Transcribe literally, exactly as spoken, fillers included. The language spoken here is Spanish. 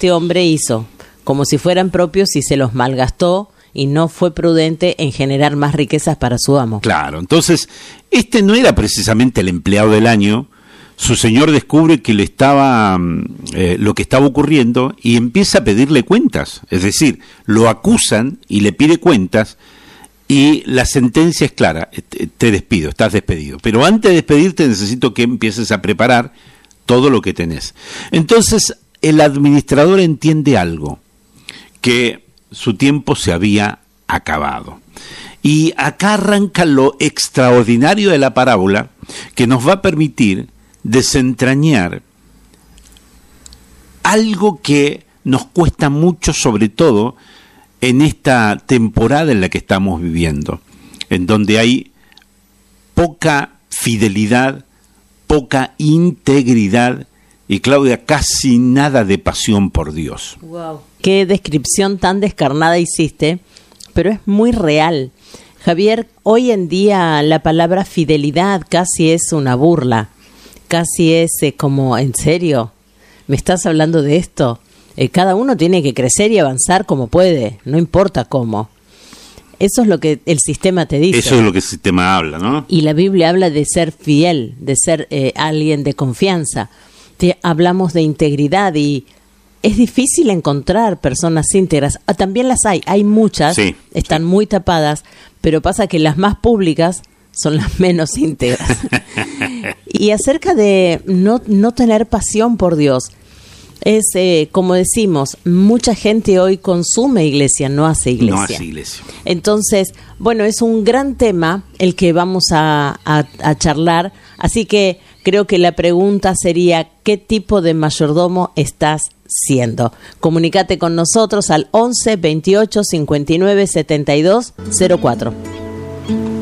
este hombre hizo como si fueran propios y se los malgastó y no fue prudente en generar más riquezas para su amo. Claro, entonces, este no era precisamente el empleado del año. Su señor descubre que le estaba eh, lo que estaba ocurriendo y empieza a pedirle cuentas. Es decir, lo acusan y le pide cuentas y la sentencia es clara: te, te despido, estás despedido. Pero antes de despedirte necesito que empieces a preparar todo lo que tenés. Entonces el administrador entiende algo, que su tiempo se había acabado. Y acá arranca lo extraordinario de la parábola, que nos va a permitir desentrañar algo que nos cuesta mucho, sobre todo en esta temporada en la que estamos viviendo, en donde hay poca fidelidad, poca integridad y, Claudia, casi nada de pasión por Dios. Wow. Qué descripción tan descarnada hiciste, pero es muy real. Javier, hoy en día la palabra fidelidad casi es una burla. Casi es eh, como, ¿en serio? ¿Me estás hablando de esto? Eh, cada uno tiene que crecer y avanzar como puede, no importa cómo. Eso es lo que el sistema te dice. Eso es lo que el sistema habla, ¿no? Y la Biblia habla de ser fiel, de ser eh, alguien de confianza. Te, hablamos de integridad y es difícil encontrar personas íntegras. Ah, también las hay, hay muchas, sí, están sí. muy tapadas, pero pasa que las más públicas son las menos íntegras. Y acerca de no, no tener pasión por Dios, es eh, como decimos, mucha gente hoy consume iglesia, no hace iglesia. No hace iglesia. Entonces, bueno, es un gran tema el que vamos a, a, a charlar, así que creo que la pregunta sería, ¿qué tipo de mayordomo estás siendo? Comunícate con nosotros al once, veintiocho, cincuenta y nueve, setenta y dos, cero cuatro.